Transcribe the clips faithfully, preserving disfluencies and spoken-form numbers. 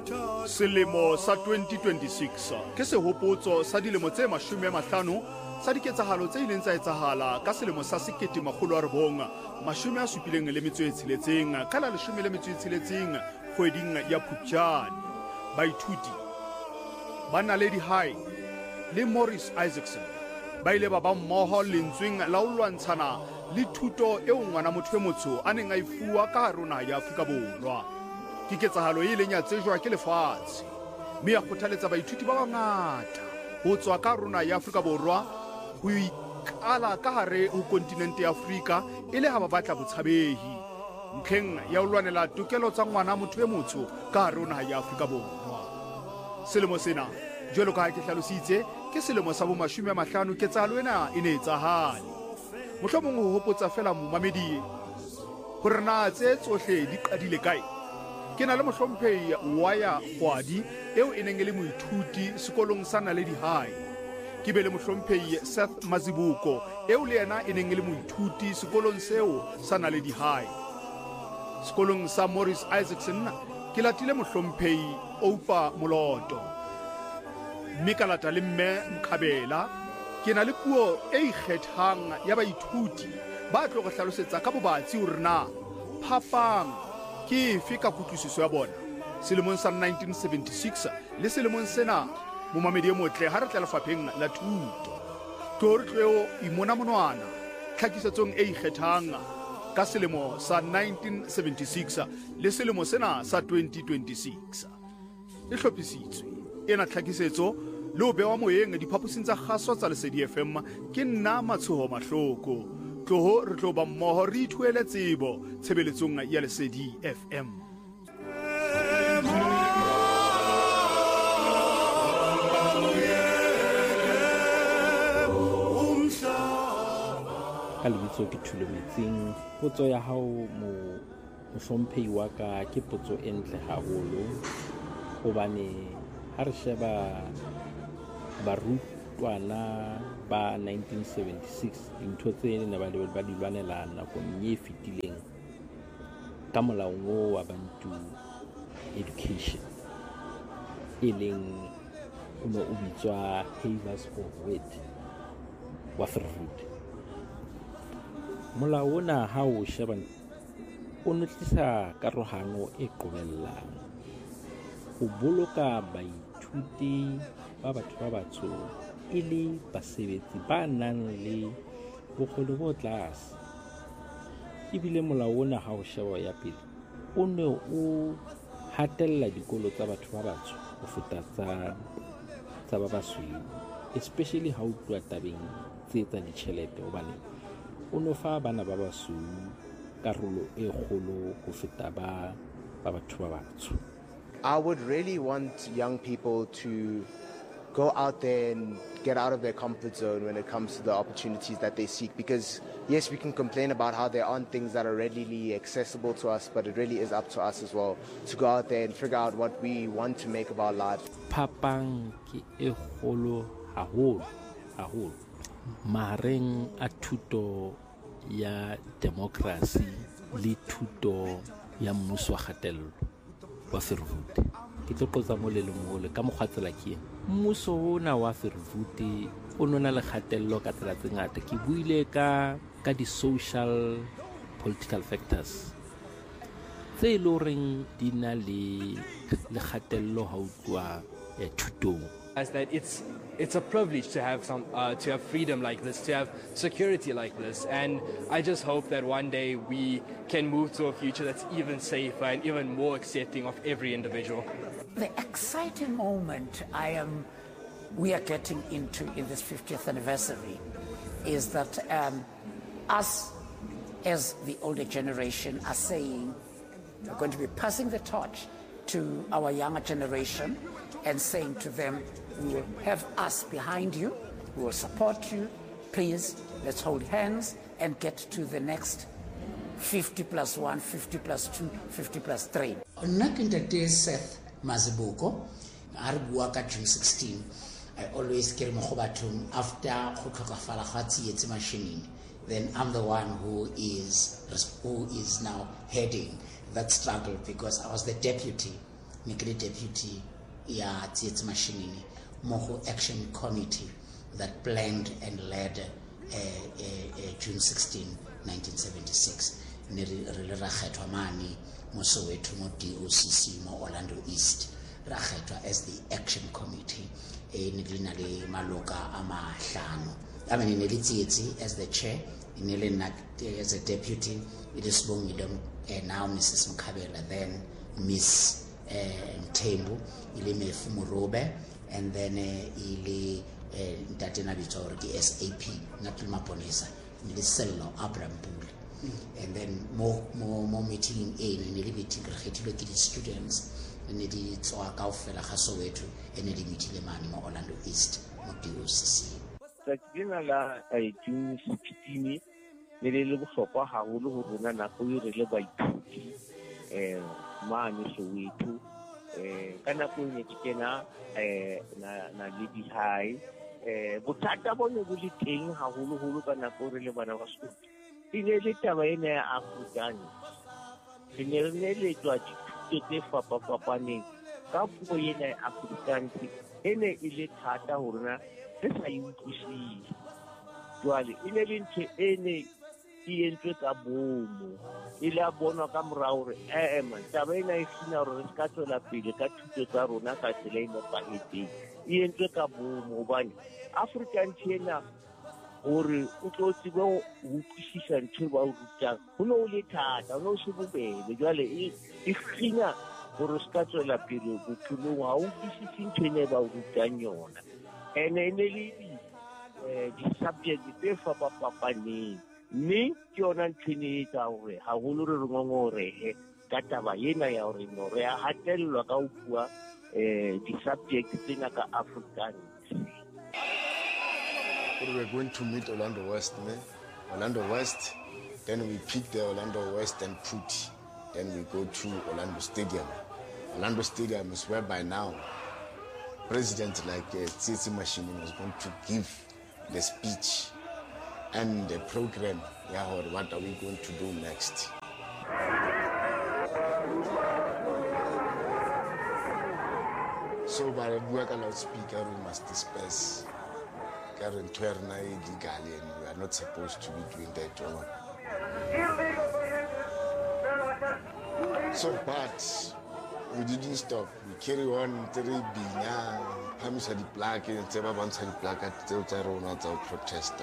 Selemo sa twenty twenty-six ke sehopotso sa dilemo tse mashome a mahlano sa diketsahalo tse ileng tsa etsahala ka selemo sa sekete makgolo a robong mashome a supileng le metso e tsheletseng ka la leshome le metso e tsheletseng kgweding ya Phupjane. Baithuti ba Naledi High le Morris Isaacson ba ile ba ba mmoho lentsweng la ho lwantshana le thuto eo ngwana motho e motsho a neng a e fuwa ka hare ho naha ya Afrika Borwa. Ke ketsahalo e ileng ya tsejwa ke lefatshe mme ya kgothaletsa baithuti ba bangata ho tswa ka hare ho naha ya Afrika Borwa ho ikala ka hare ho kontinente ya Afrika e le ha ba batla botshabehi ntlheng ya ho lwanela tokelo tsa ngwana motho e motsho ka hare ho naha ya Afrika Borwa. Selemo sena jwalo ka ha ke hlalositse ke selemo sa bo mashome a mahlano ketsahalo ena e ne etsahale. Mohlomong ho hopotsa fela momamedi hore na tse tsohle di qadile kae. Ke na le mohlomphehi Waya Kgwadi eo e neng e le moithuti sekolong sa Naledi High. Ke be le mohlomphehi Seth Mazibuko eo le yena e neng e le moithuti sekolong seo sa Naledi High. Sekolong sa Morris Isaacson ke latile mohlomphehi Oupa Moloto. Mme ka lata le mme Mkhabela ke na le puo e ikgethang ya baithuti ba tlo go hlalosetsa ka bobatsi hore na phapang ke efe ka kutlwisiso ya bona selemong sa nineteen seventy-six le selemong sena momamedi e motle ha re tla lefapheng la thuto. Tlo re tlo imona monwana tlhakisetsong e ikgethang ka selemo sa nineteen seventy-six le selemo sena sa twenty twenty-six. E hlophisitswe ena tlhakisetso le ho bewa moyeng diphaposing tsa kgaso tsa Lesedi F M ke nna Matshoho Mahloko. Tloho re tlo ba mmoho re ithuele tsebo tshebeletsong ya Lesedi F M. Ka lebitso ke Thulometsing. Potso ya hao mo mohlomphehi wa ka ke potso e ntle haholo hobane ha re sheba barutwana ba nineteen seventy-six dintho tse ne ba le ba di lwanela nakong e fetileng ka molaong o wa Bantu Education e leng o no o bitswa Havers for Wit wa Verwoerd. Molao ona ha o sheba o notlisa karohano e qobellang ho boloka baithuti ba batho ba batsho e le basebetsi ba nang le bokgoni bo tlase. Ebile molao ona ha o sheba ya pele o ne o hatella dikolo tsa batho ba batsho ho feta tsa tsa ba basweu, especially ha o tluwa tabeng tse tsa ditjhelete hobane o no fa bana ba basweu karolo e kgolo ho feta ba ba batho ba batsho. I would really want young people to go out there and get out of their comfort zone when it comes to the opportunities that they seek, because yes, we can complain about how there aren't things that are readily accessible to us, but it really is up to us as well to go out there and figure out what we want to make of our lives. Phapang ke e kgolo haholo haholo mahareng a thuto ya democracy le thuto ya mmuso wa kgatello wa Verwoerd. Ke tlo qotsa mo le lengolo ka mokgwatsela ke mmuso ona wa Verwoerd o nona le kgatello ka tsela tse ngata. Ke buile ka ka di social political factors tse loreng di na le le kgatello ha o tloa thutong. As that it's it's a privilege to have some uh, to have freedom like this, to have security like this, and I just hope that one day we can move to a future that's even safer and even more accepting of every individual. The exciting moment I am we are getting into in this fiftieth anniversary is that um, us as the older generation are saying we're going to be passing the torch to our younger generation and saying to them, we will have us behind you, we will support you, please, let's hold hands and get to the next fifty plus one, fifty plus two, fifty plus three. Nna ke ntate Seth Mazibuko, a re bua ka June sixteen, I always carry mo go bathong after go tlhokafala ga tsietse mashinini, then I'm the one who is who is now heading that struggle because I was the deputy ne ke le deputy ya tsietsi mashinini mo go action committee that planned and led uh, uh, uh, June sixteenth nineteen seventy-six ne re le ra kgethwa mane mo Soweto mo D O C C mo Orlando East ra kgethwa as the action committee e ne le na le maloka a mahlano I mean ne le tsietsi as the chair ne le nna as a deputy it is Bongile and now Missus Mkhabela then Miss uh, Mthembu ile Mefu Morobe and then uh, ile Ntate Nabitso gore ke S A P Natul Maponesa ne le Sello Abraham Pule and then mo mo mo meeting e ne le meeting re kgethilwe ke di students ne di tswa kaofela ga Soweto e ne di meeting mane mo Orlando East mo D O C C ka tsena la June sixteenth ne le le bohlokwa haholo ho rona nako e re le baithuti eh mane Soweto eh ka nako ne ke kena eh na na le di high eh bothata bo ne bo le teng haholo holo ka nako re le bana ba sekolo e ne le taba ena ya Afrikaans e ne re ne le tswa dithuto tse fapafapaneng ka puo ena ya Afrikaans e ne e le thata ho rona re sa e utlwisise jwale e ne le ntho e ne e entswe ka bomo e la bonwa ka morao gore eh man taba ena e sina gore re ska tswela pele ka thuto tsa rona ka tsela e nepagetseng e entswe ka bomo hobane Afrikaans ena gore o tlo tsebe go utlwisisa ntho ba o rutang go ne o le thata o ne o se bobebe jwale e kgina gore o ska tswela pele bophelong ga o utlwisise ntho ene ba o rutang yona ene e ne le di-subject tse fapafapaneng mme ke yona ntho ene e tsa gore gagolo re re ngongorehe ka taba ena ya gore no re a hatellwa ka go bua um di-subject tsena ka Afrikaans. We're going to meet Orlando West, man. Orlando West, then we pick the Orlando West and put, then we go to Orlando Stadium. Orlando Stadium is where by now President like uh, Tsietsi Mashinini was going to give the speech and the program, yeah, or what are we going to do next. So by the loudspeaker we must disperse. And we are not supposed to be doing that. So, but we didn't stop. We carry on. Three bina, Hamisa di plaque, and Teba Bansa di plaque at Teltarona to protest.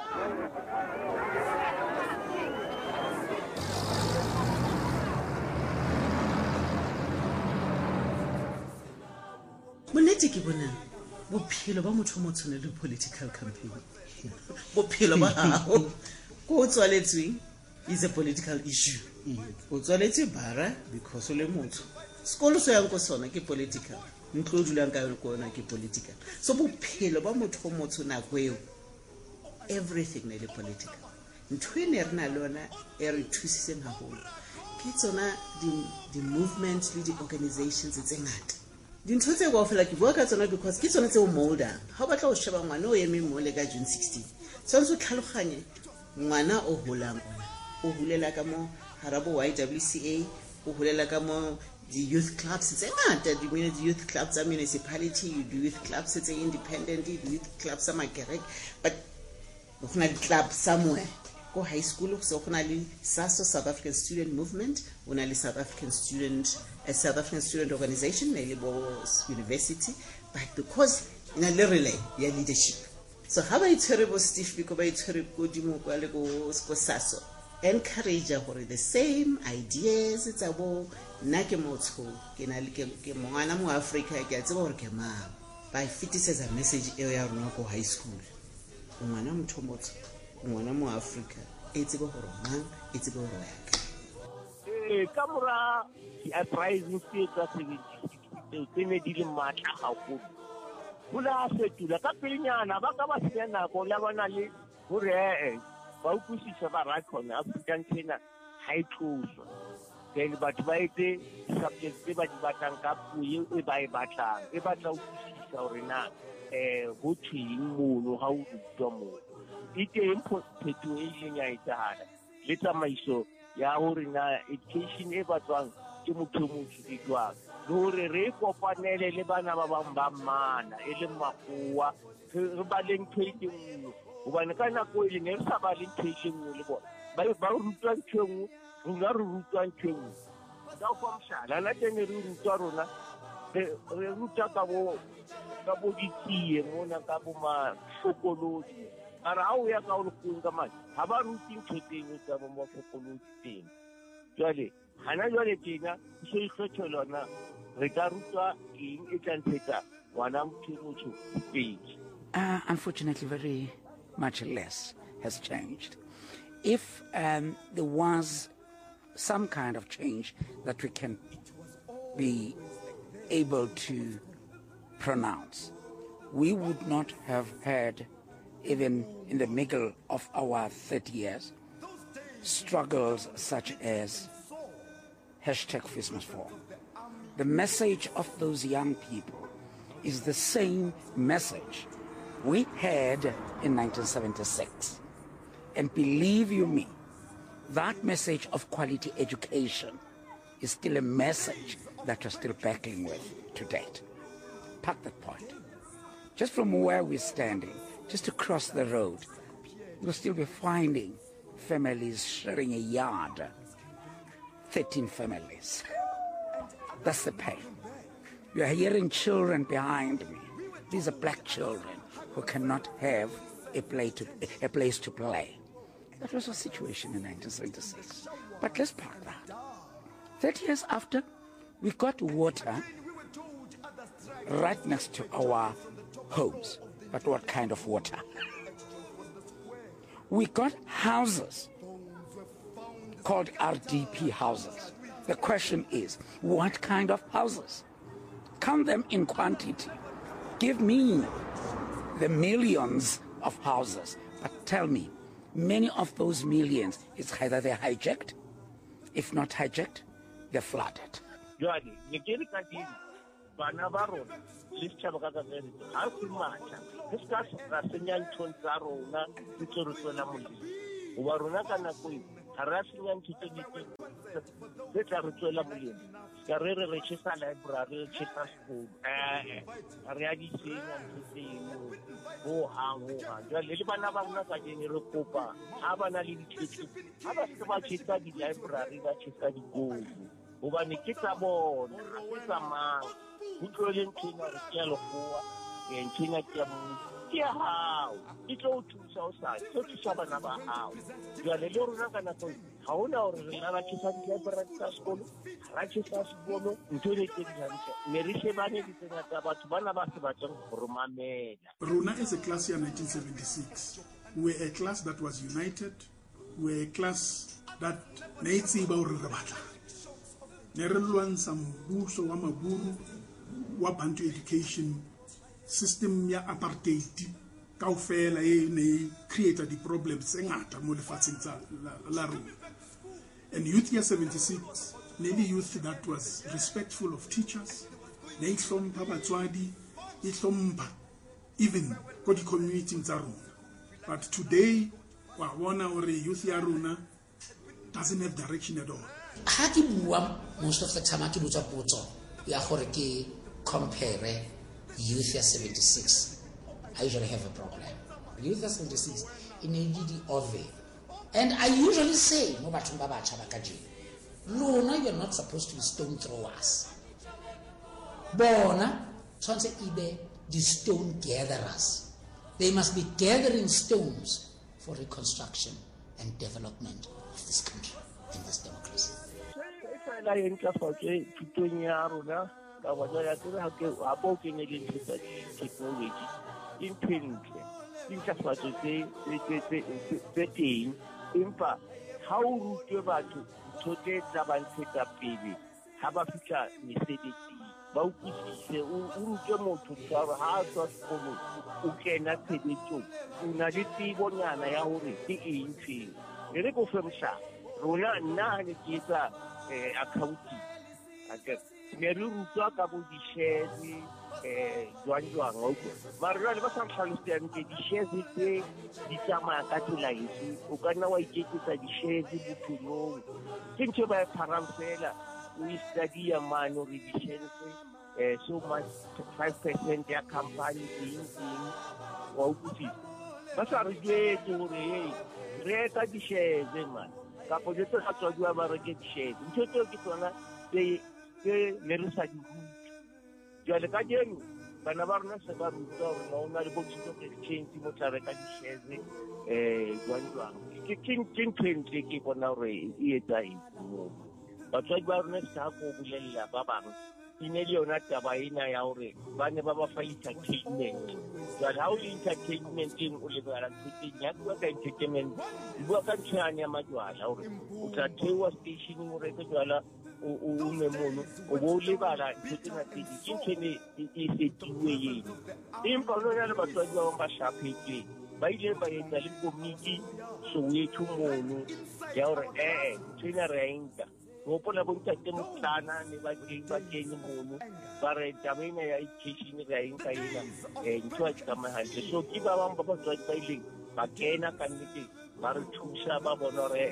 Monetiki bona. Bophelo ba motho mo tsone le political campaign bophelo ba hao go tswaletswe is a political issue o tswaletse bara because le motho sekolo se yang go sona ke political ntlo dulang ka yona ke political so bophelo ba motho mo tsona go eo everything ne le political ntwe ne rena lona e re thusitseng haholo ke tsona di di movements le di organizations tse ngata dintho tse go fela ke bua ka tsona because ke tsona tse o molda ha ba tla o sheba ngwana o eme mo le ka June sixteenth tsantse o tlhaloganye ngwana o holang o hulela ka mo harabo Y W C A o hulela ka mo the youth clubs tse ngata di mine the youth clubs tsa municipality you do youth clubs tse independent the youth clubs tsa makerek but go na di club somewhere go high school so go na le S A S O South African Student Movement o na le South African Student a South African Student Organization na le bo university but because na le relay ya leadership so ha ba itshwere bo Steve Biko ba itshwere go dimo kwa le go go S A S O encourage gore the same ideas tsa bo nna ke motho ke na le ke mongana mo Africa ke a tseba gore ke ma ba fitisa a message e ya rona go high school ngwana motho motho ngwana mo Africa e tsebe gore mang e tsebe gore ya eh ka mora di uprise mufti tsa seventy-six tsene di le matla haholo bula fetula ka pelenyana ba ka ba sena go la bana le gore eh ba utlwisisa ba ra khona African tena high tloswa then batho ba etse subject tse ba di batlang ka puo e ba e batlang e batla utlwisisa gore na eh go thweng mono ha o rutwa mo iteng phetho e ileng ya etsahala le tsamaiso ya gore na education e batswang ke motho mo tsuditswang gore re kopanele le bana ba bang ba mmana e le makoa re ba le ntho e nngwe hobane ka nako e ne re sa ba le ntho e nngwe le bona ba ba rutwa ntho e nngwe rona re rutwa ntho e nngwe ka go mshala la tene re rutwa rona re rutwa ka bo ka bo ditsie mona ka bo ma fokolodi ara ha o ya ka o le kunga manje ha ba ruti ntho teng tsa bo ma fokolodi teng jwale hana jwale tena se ikgetholona re ka rutwa eng e tla ntshetsa ngwana motho pedi. Uh, unfortunately, very much less has changed. If um, there was some kind of change that we can be able to pronounce, we would not have had, even in the middle of our thirty years, struggles such as hashtag Christmas Fall. The message of those young people is the same message we had in nineteen seventy-six. And believe you me, that message of quality education is still a message that we're still battling with to date. Park that point. Just from where we're standing, just across the road, you'll still be finding families sharing a yard. thirteen families. That's the pain. You are hearing children behind me. These are black children who cannot have a, play to, a place to play. That was our situation in nineteen seventy-six. But let's park that. thirty years after, we got water right next to our homes. But what kind of water? We got houses called R D P houses. The question is, what kind of houses? Count them in quantity. Give me the millions of houses, but tell me, many of those millions, it's either they're hijacked, if not hijacked, they're flooded. ke hao e tlo thusa o sa tlo thusa bana ba hao jwale le rona kana go ha ona hore re la ba tshisa di library tsa sekolo ra tshisa sekolo ntho le ke ditshantse me re se bane di tsena tsa batho bana ba se batseng go romamela. Rona as a class in nineteen seventy-six, we were a class that was united, we were a class that ne itse ba hore re batla ne re lwantsha mbuso wa maburu wa Bantu education system ya apartheid kaofela e ne create the problems tse ngata mo lefatsheng tsa la rona. And youth year seventy-six, nearly youth that was respectful of teachers, ne ihlompa batswadi, ihlompa even ko di community tsa rona. But today wa bona hore youth ya rona doesn't have direction at all. Ha ke bua most of the time ha ke botsa potso ya gore ke compare youth year seventy-six, I usually have a problem. Youth year seventy-six in a D D O V. And I usually say, no, but Luna, you're not supposed to be stone throwers. Bona, sonse ibe the stone gatherers. They must be gathering stones for reconstruction and development of this country and this democracy. Ka bona ya tsela ha ke a bo ke ne le tsa technology in pintle in tsa fatso tse tse tse tse teng empa ha o rutwe batho tsote tsa ba ntshetsa pele ha ba fitla mesebetsi ba utlwisise o rutwe motho tsa ha tswa sekolo o kena tshebetso o na le tsebonyana ya hore ke eng tse re go femsha rona nna ne ke tsa accounting aka ne re rutwa ka bo di-shares eh jwang-jwang o ba re le ba sa tlhalosang ke di-shares tse di tsamaya ka tsela efe o ka nna wa iketsetsa di-shares bophelong ke ntho ba e pharang fela we study a man or revisions, uh, so much five percent their company being in or that's a regret to rate at the shares, man. Capoletto has to do a market shares. You took it on the little side. You are the guardian. Banavarna Sabaru, no, not able to exchange Timotara shares. One king train take on our ear die. But what about next half of Bulela Baba? In Elionata by Inaure, Banababa fight entertainment. But how entertainment in Oliver and City, Yakwa entertainment, Wakachania Maduala, Utatewa station, Regular, Umemono, Olivara, Kitchen is a two-way. In Polonia, but what you are sharply. By the by a little meeting, so we two mono, your air, China Rainga. Open about the Mutana, never came back any mono, but a Damina teaching Rainga and Church Kamahan. So keep our Papa Joy Bailing, Makena Kaniki, Marutusha Babonore,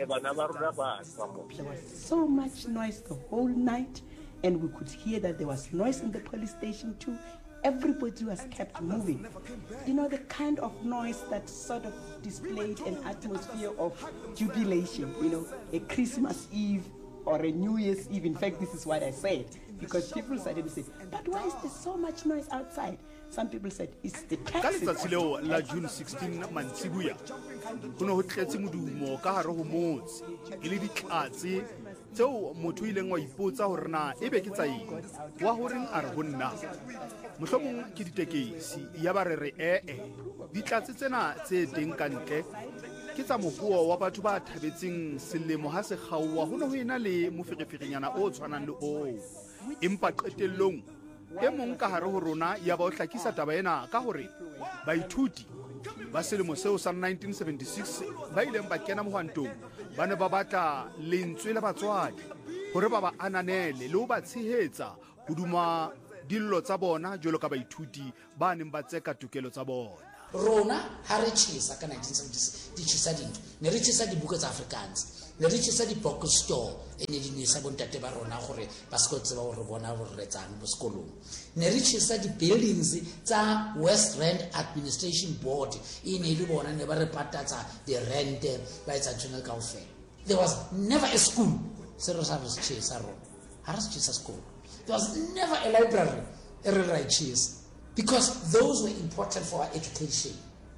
Evanava. There was so much noise the whole night, and we could hear that there was noise in the police station too. Everybody was kept moving. You know, the kind of noise that sort of displayed an atmosphere of jubilation, you know, a Christmas Eve or a New Year's Eve. In fact, this is what I said, because people started to say, but why is there so much noise outside? Some people said, it's the taxes. La June sixteenth, Mansibuya. Kuno tletse modumo ka hare ho motse. Ile ditlatse tseo motho ile ngwa ipotsa hore na ebe ke tsa eng. Wa horeng a re ho nna. Mohlomong ke ditekesi ya ba re re eh eh. Ditlatse tsena tse teng ka ntle ke tsa mopuo wa batho ba thabetseng selemo ha se kgaowa ho ne ho ena le mofereferinyana o tshwanang le o. Empa qetellong e mong ka hare ho rona ya ba o hlakisa taba ena ka hore baithuti ba selemo seo sa nineteen seventy-six ba ileng ba kena mohwantong ba ne ba batla lentswe la batswadi hore ba ba ananele le ho ba tshehetsa hoduma dillo tsa bona jolo ka baithuti ba neng ba tseka tokelo tsa bona. Rona ha re tshisa ka nineteen seventy-six di tshisa dintho ne re tshisa dibuka tsa Afrikaans ne re tshisa di-book store e ne di nesa bontate ba rona gore ba se tseba gore bona bo retsang bo sekolong ne re tshisa di-buildings tsa West Rand Administration Board e ne le bona ne ba re patatsa di-rent ba etsa ntho kaofela. There was never a school se re sa re tshisa rona ha re tshisa school. There was never a library e re ra tshisa, because those were important for our education.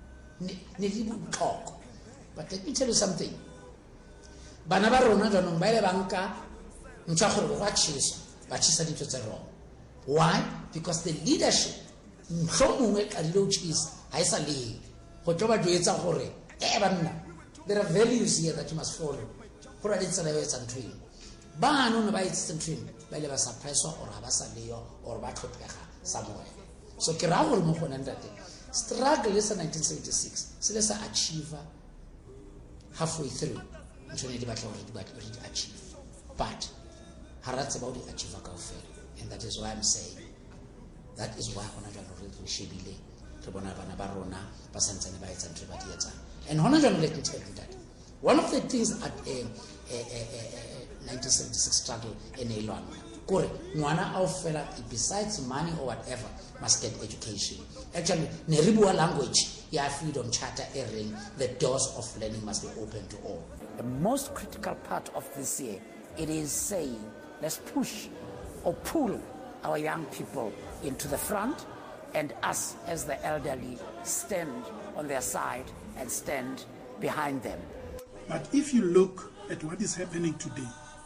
Ne didn't talk. But let me tell you something. Bana ba rona jwanong ba ile banka ntshwa gore ba tshisa ba tshisa dintho tse wrong. Why? Because the leadership mhlomongwe ka dilo tshisa ha isa le go tloba joetsa gore eh banna there are values here that you must follow. Go ra ditsela yo etsa ntho ba no ba etsa ntho ba ile ba suppressor or ba sa leyo or ba tlhophega somewhere. So ke ra gore mo gona ntate struggle is nineteen seventy-six se le sa achieve halfway through ntshone di batla gore di batla re di achieve, but ha ra tseba di achieve ka ofela. And that is why I'm saying that is why hona jalo re re shebile re bona bana ba rona ba santsane ba etsa ntwe ba di etsa. And hona jalo let me tell you that one of the things at a, a, a, a nineteen seventy-six struggle in a long kore ngwana a ofela besides money or whatever must get education. Actually ne re bua language ya freedom charter e reng the doors of learning must be open to all. The most critical part of this year, it is saying let's push or pull our young people into the front, and us as the elderly stand on their side and stand behind them. But if you look at what is happening today,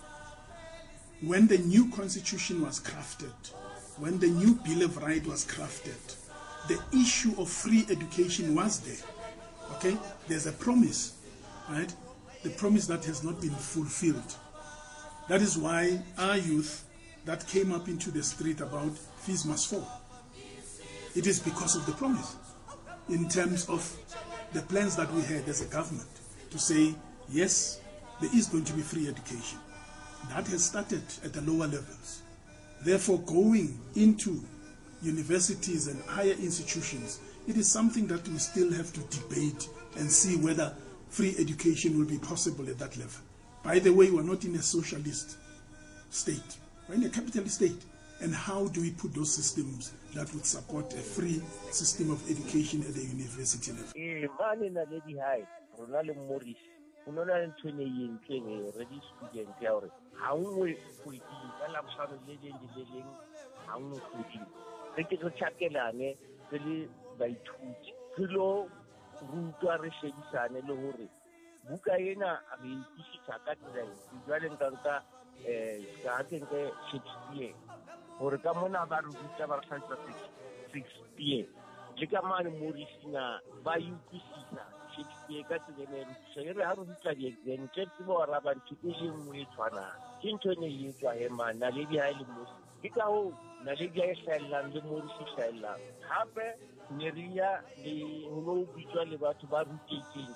when the new constitution was crafted, when the new Bill of Rights was crafted, the issue of free education was there. Okay? There's a promise, right? The promise that has not been fulfilled. That is why our youth that came up into the street about fees must fall. It is because of the promise in terms of the plans that we had as a government to say, yes, there is going to be free education. That has started at the lower levels. Therefore, going into universities and higher institutions, it is something that we still have to debate and see whether free education will be possible at that level. By the way, we're not in a socialist state. We're in a capitalist state. And how do we put those systems that would support a free system of education at the university level? Eh, mane na le di hai, rona le Morris. Una na ntwe ne yentwe ne ready student ya hore ha nngwe kgwedi ka la bohlano le leng le leng ha nngwe kgwedi. Re ke re tjhakelane re le baithuti. Re lo rutwa re shebisane le hore buka ena re itisitsa ka tsela e jwale nka nka eh ka nke Shakespeare hore ka mona ba ruta ba hlantsa Shakespeare le ka mane Morrisina ba utlwisisa Shakespeare ka tsela e re re ha re ruta di exam ke tsebo ra ba ntse e le nngwe e tshwana ke ntho ne e tswa he man na le di ha ile mo ke ka ho na le di ha hlellang le Morrisi hlellang hape neria le ho bitswa le batho ba rutetseng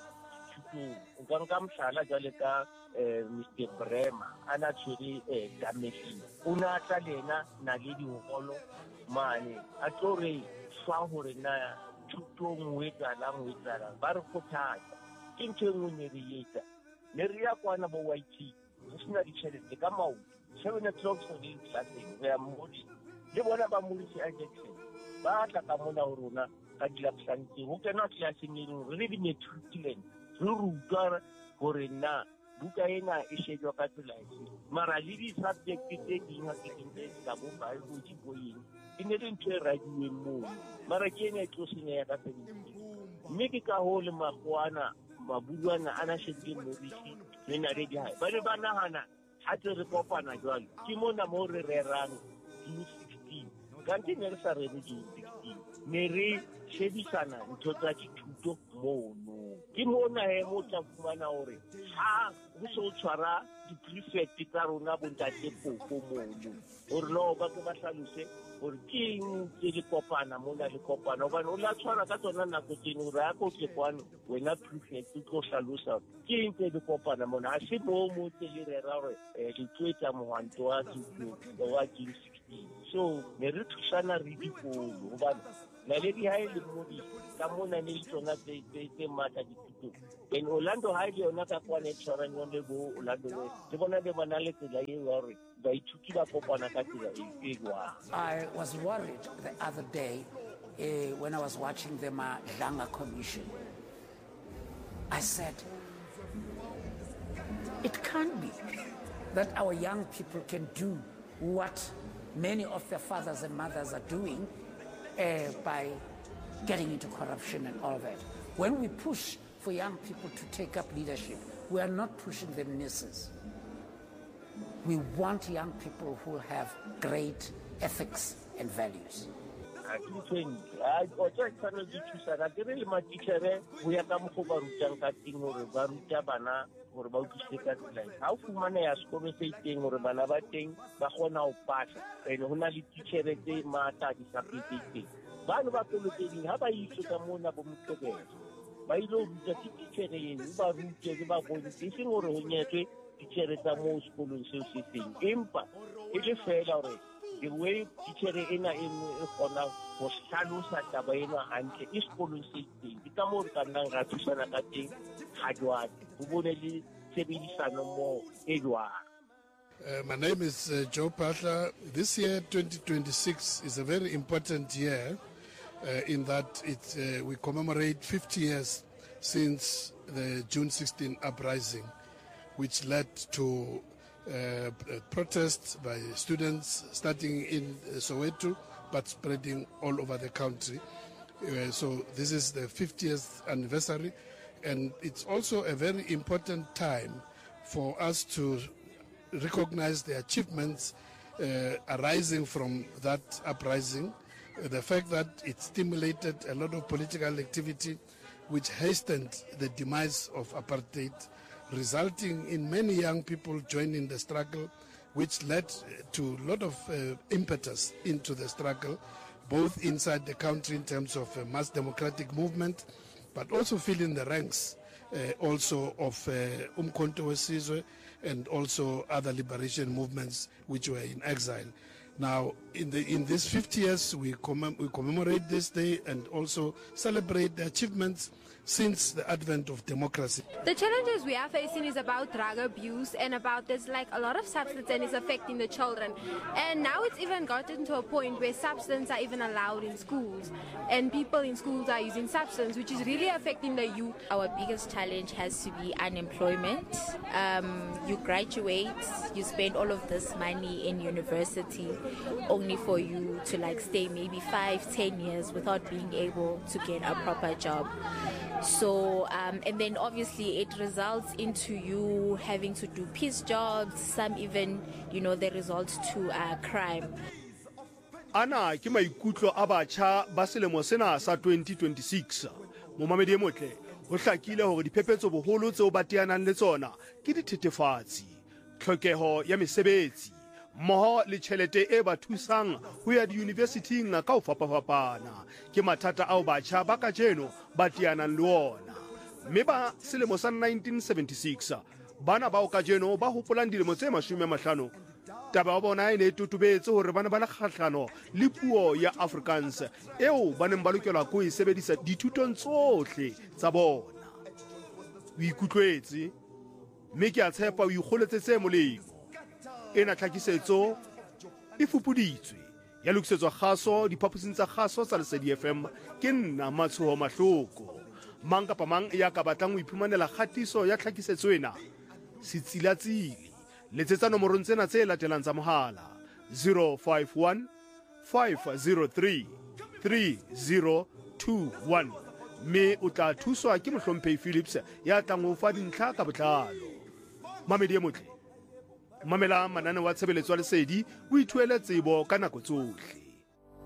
nka nka mohlala jwale ka Mister Brema ana tshwere Damesi o na tla lena na le diholo mane a tlo re fa hore na thuto nngwe tsala nngwe tsala ba re kgothatsa ke ntho e nngwe ne re etsa ne re ya kwana bo Y T re sena ditšhelete ka maoto seven o'clock so le tlaseng re ya mmodi le bona ba Morrisi a Jackson ba tla ka mona ho rona ka dilapsanti ho kena tlaseng e re le di-matriculant re rutwa hore na buka ena e shejwa ka tsela e mara le di-subject tse dingwe ke dintse tsa bo biology bo eng e ne le ntho e radiweng moo mara ke ena e tlo senyeha ka seventeen mme ke ka ho le makgoana mabuana ana shetse Morrisi le na le dihae ba le ba nahana ha tse re kopana jwalo ke mona mo re rerang June sixteen kanti ne re sa re re June sixteen ne re shebisana ntho tsa dithuto mono ke mona he mo tla fumana hore ha ho so tshwara di-prefect tsa rona bontate popo mono hore lo ba ke ba hlalose hore ke eng tse di kopana mona le kopana hobane o la tshwara ka tsona nako tseno hore ya ko tle kwano wena prefect o tlo hlalosa ke eng tse di kopana mona ha se mo mo tse le rera hore di tloetsa mohwanto wa thuto wa June sixteen so ne re thusana re dikolo hobane na le di ha ile modi ka mona ne tsona tse tse mata dithuto en Orlando High yona ka kwana tshwarang yone bo Orlando West le bona le bona le tsela e hore ba ithuti ba kopana ka tsela e jwa. I was worried the other day uh, when I was watching the Madlanga Commission. I said, it can't be that our young people can do what many of their fathers and mothers are doing uh, by getting into corruption and all that. When we push for young people to take up leadership, we are not pushing them misses. We want young people who have great ethics and values. I think I also can do that. I really my teacher we have come for Barutan cutting or Baruta Bana or about to stick at life. How for money as conversating or Banavating, Bahona pass, and only teacher they mata disability. Banavating, how I used to come on about today. By law, the teacher in Baruta about position or Hunyate, teacher at the most school in Susi. Impact. It is fair already. The way teacher ina in kona was salusa tabaina and is policy di kamo kana ngatusana kati hajwa kuboneli sebidisa no mo edwa. My name is uh, Joe Patla. This year, twenty twenty-six, is a very important year uh, in that it uh, we commemorate fifty years since the June sixteenth uprising, which led to Uh, protests by students starting in uh, Soweto but spreading all over the country. Uh, so this is the fiftieth anniversary, and it's also a very important time for us to recognize the achievements uh, arising from that uprising, uh, the fact that it stimulated a lot of political activity which hastened the demise of apartheid, resulting in many young people joining the struggle, which led to a lot of uh, impetus into the struggle, both inside the country in terms of a mass democratic movement, but also filling the ranks uh, also of uh, Umkhonto weSizwe and also other liberation movements which were in exile. Now, in, the, in these fifty years, we, commem we commemorate this day and also celebrate the achievements since the advent of democracy. The challenges we are facing is about drug abuse and about there's like a lot of substance and it's affecting the children. And now it's even gotten to a point where substance are even allowed in schools and people in schools are using substance, which is really affecting the youth. Our biggest challenge has to be unemployment. Um, you graduate, you spend all of this money in university only for you to like stay maybe five, ten years without being able to get a proper job. So, um, and then obviously it results into you having to do piece jobs, some even, you know, they result to uh, crime. Ana ke maikutlo a batjha ba selemo sena sa twenty twenty-six. Momamedi e motle ho hlakile hore diphephetso boholo tseo ba teanang le tsona ke dithethefatsi, tlhokeho ya mesebetsi, mmoho le tjhelete e ba thusang ho ya di-universitying ka ho fapafapana ke mathata ao batjha ba kajeno ba teanang le ona. Mme ba selemo sa nineteen seventy-six bana bao kajeno ba hopolang dilemo tse mashome a mahlano taba ya bona e ne tutubetse hore bana ba le kgahlano le puo ya Afrikaans eo ba neng ba lokela go e sebedisa dithutong tsohle tsa bona. O ikutlwetse mme ke a tshepa o ikgoletse tse molemo. Ena tlhakisetso e fupuditswe ya lokisetswa kgaso diphaposing tsa kgaso tsa Lesedi F M ke nna Matshoho Mahloko. Mang kapa mang ya ka batlang ho iphumanela kgatiso ya tlhakisetso ena sitsilatsile letsetsa nomorong tsena tse latelang tsa mohala zero five one five zero three three zero two one mme o tla thuswa ke Mohlomphehi Philips ya tlang ho fa dintlha ka botlalo. Mamedi e motle mamela manane wa tshebeletso ya Lesedi o ithuele tsebo ka nako tsohle.